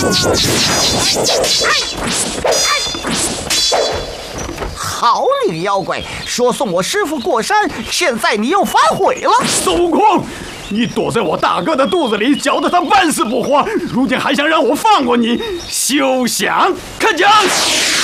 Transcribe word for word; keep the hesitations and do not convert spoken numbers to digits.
好女妖怪，说送我师傅过山，现在你又反悔了。 孙悟空，你躲在我大哥的肚子里，搅得他半死不活，如今还想让我放过你，休想！看讲！